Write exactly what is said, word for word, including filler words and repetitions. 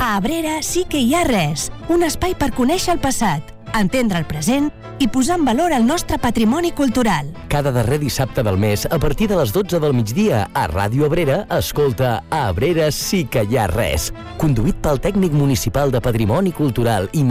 A Abrera sí que hi ha res. Un espai per conèixer el passat, entendre el present i posar en valor el nostre patrimoni cultural. Cada darrer dissabte del mes, a partir de les dotze del migdia, a Ràdio Abrera, escolta A Abrera sí que hi ha res. Conduït pel tècnic municipal de Patrimoni Cultural i